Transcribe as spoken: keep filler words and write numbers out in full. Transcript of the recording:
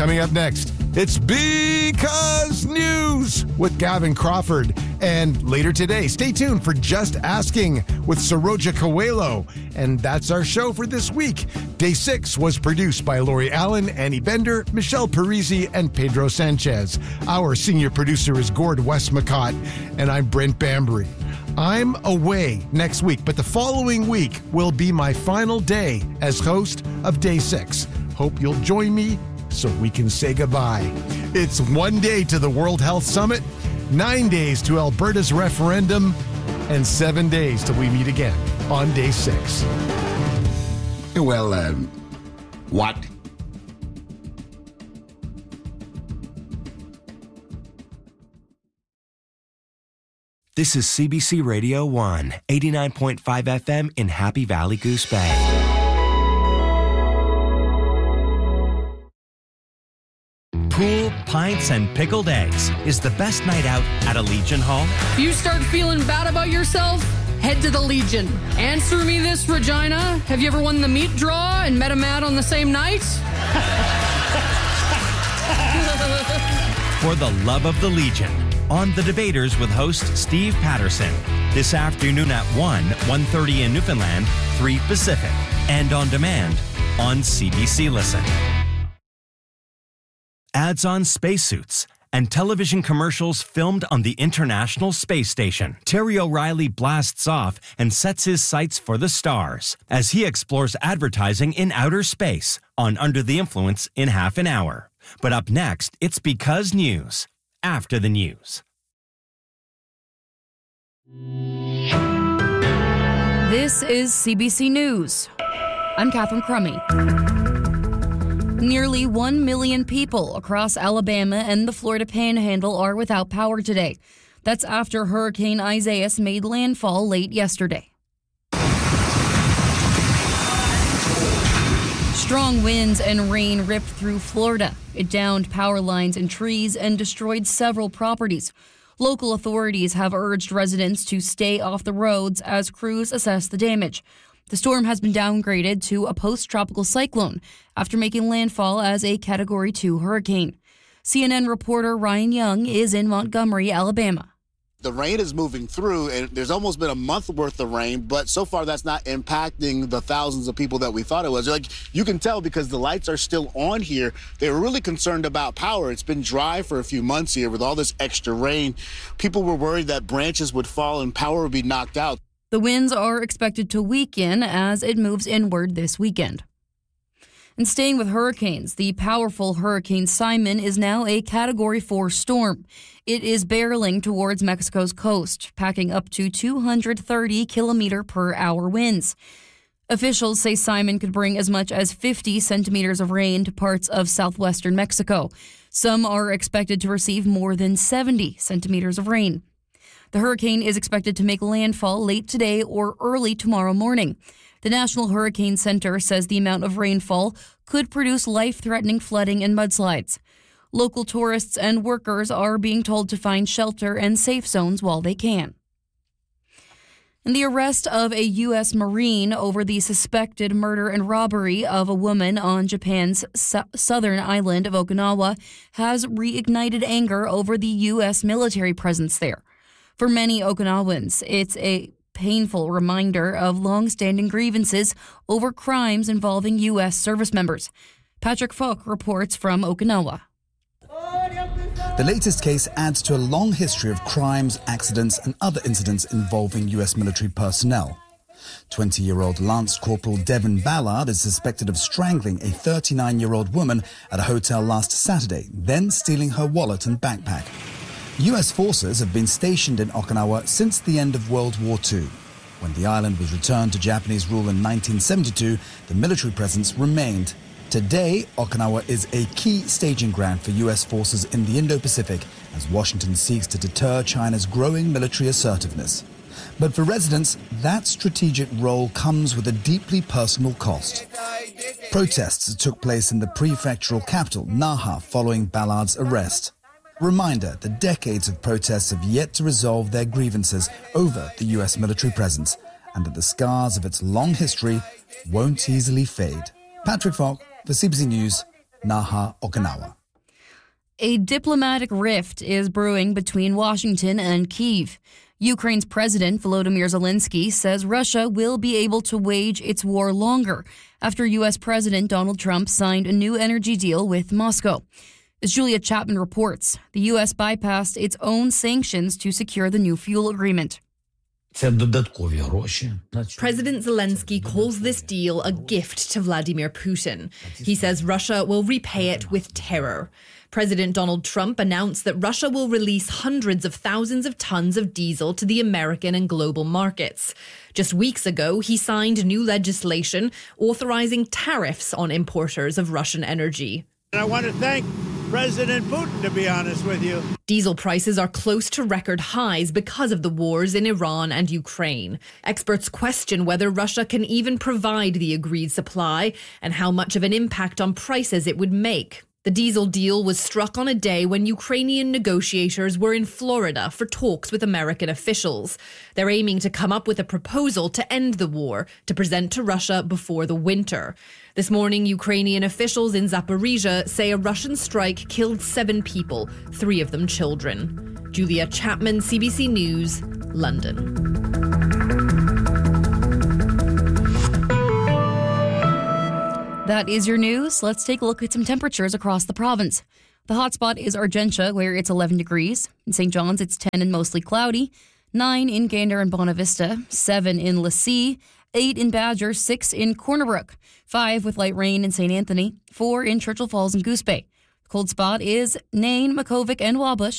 Coming up next, it's Because News with Gavin Crawford. And later today, stay tuned for Just Asking with Saroja Coelho. And that's our show for this week. Day six was produced by Lori Allen, Annie Bender, Michelle Parisi, and Pedro Sanchez. Our senior producer is Gord Westmacott, and I'm Brent Bambury. I'm away next week, but the following week will be my final day as host of Day six. Hope you'll join me so we can say goodbye. It's one day to the World Health Summit, nine days to Alberta's referendum, and seven days till we meet again on Day six. Well, um, what? This is C B C Radio one, eighty-nine point five F M in Happy Valley, Goose Bay. Pool, pints, and pickled eggs is the best night out at a Legion Hall. If you start feeling bad about yourself, head to the Legion. Answer me this, Regina. Have you ever won the meat draw and met a Matt on the same night? For the love of the Legion. On The Debaters with host Steve Patterson. This afternoon at one, one thirty in Newfoundland, three Pacific. And on demand on C B C Listen. Ads on spacesuits and television commercials filmed on the International Space Station. Terry O'Reilly blasts off and sets his sights for the stars as he explores advertising in outer space on Under the Influence in half an hour. But up next, it's Because News. After the news. This is C B C News. I'm Catherine Crummy. Nearly one million people across Alabama and the Florida Panhandle are without power today. That's after Hurricane Isaias made landfall late yesterday. Strong winds and rain ripped through Florida. It downed power lines and trees and destroyed several properties. Local authorities have urged residents to stay off the roads as crews assess the damage. The storm has been downgraded to a post-tropical cyclone after making landfall as a Category two hurricane. C N N reporter Ryan Young is in Montgomery, Alabama. The rain is moving through, and there's almost been a month worth of rain, but so far that's not impacting the thousands of people that we thought it was. Like, you can tell because the lights are still on here. They were really concerned about power. It's been dry for a few months here with all this extra rain. People were worried that branches would fall and power would be knocked out. The winds are expected to weaken as it moves inward this weekend. And staying with hurricanes, the powerful Hurricane Simon is now a Category four storm. It is barreling towards Mexico's coast, packing up to two hundred thirty kilometer per hour winds. Officials say Simon could bring as much as fifty centimeters of rain to parts of southwestern Mexico. Some are expected to receive more than seventy centimeters of rain. The hurricane is expected to make landfall late today or early tomorrow morning. The National Hurricane Center says the amount of rainfall could produce life-threatening flooding and mudslides. Local tourists and workers are being told to find shelter and safe zones while they can. And the arrest of a U S Marine over the suspected murder and robbery of a woman on Japan's su- southern island of Okinawa has reignited anger over the U S military presence there. For many Okinawans, it's a painful reminder of long-standing grievances over crimes involving U S service members. Patrick Falk reports from Okinawa. The latest case adds to a long history of crimes, accidents, and other incidents involving U S military personnel. twenty-year-old Lance Corporal Devin Ballard is suspected of strangling a thirty-nine-year-old woman at a hotel last Saturday, then stealing her wallet and backpack. U S forces have been stationed in Okinawa since the end of World War Two. When the island was returned to Japanese rule in nineteen seventy-two, the military presence remained. Today, Okinawa is a key staging ground for U S forces in the Indo-Pacific as Washington seeks to deter China's growing military assertiveness. But for residents, that strategic role comes with a deeply personal cost. Protests took place in the prefectural capital, Naha, following Ballard's arrest. Reminder that decades of protests have yet to resolve their grievances over the U S military presence and that the scars of its long history won't easily fade. Patrick Falk for C B C News, Naha Okinawa. A diplomatic rift is brewing between Washington and Kyiv. Ukraine's President Volodymyr Zelensky says Russia will be able to wage its war longer after U S. President Donald Trump signed a new energy deal with Moscow. As Julia Chapman reports, the U S bypassed its own sanctions to secure the new fuel agreement. President Zelensky calls this deal a gift to Vladimir Putin. He says Russia will repay it with terror. President Donald Trump announced that Russia will release hundreds of thousands of tons of diesel to the American and global markets. Just weeks ago, he signed new legislation authorizing tariffs on importers of Russian energy. And I want to thank President Putin, to be honest with you. Diesel prices are close to record highs because of the wars in Iran and Ukraine. Experts question whether Russia can even provide the agreed supply and how much of an impact on prices it would make. The diesel deal was struck on a day when Ukrainian negotiators were in Florida for talks with American officials. They're aiming to come up with a proposal to end the war to present to Russia before the winter. This morning, Ukrainian officials in Zaporizhia say a Russian strike killed seven people, three of them children. Julia Chapman, C B C News, London. That is your news. Let's take a look at some temperatures across the province. The hotspot is Argentia, where it's eleven degrees. In Saint John's, it's ten and mostly cloudy. nine in Gander and Bonavista. seven in Lassie. eight in Badger. six in Corner Brook. five with light rain in Saint Anthony. four in Churchill Falls and Goose Bay. The cold spot is Nain, Makovic, and Wabush.